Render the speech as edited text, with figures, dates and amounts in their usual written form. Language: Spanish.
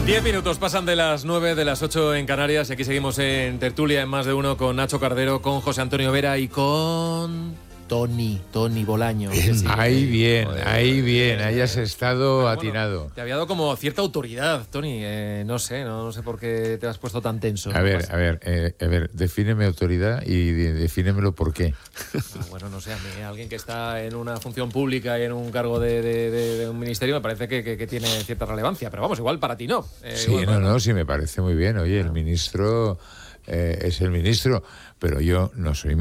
10 minutos pasan de las 9, de las 8 en Canarias, y aquí seguimos en tertulia en Más de Uno con Nacho Cardero, con José Antonio Vera y con Tony Bolaño. Ahí bien, ahí has estado atinado. Bueno, te había dado como cierta autoridad, Tony, no sé por qué te has puesto tan tenso. A ver, defíneme autoridad y defínemelo por qué. Bueno, no sé, a mí alguien que está en una función pública y en un cargo de un ministerio me parece que tiene cierta relevancia, pero vamos, igual para ti no. Sí, me parece muy bien. Oye, el ministro es el ministro, pero yo no soy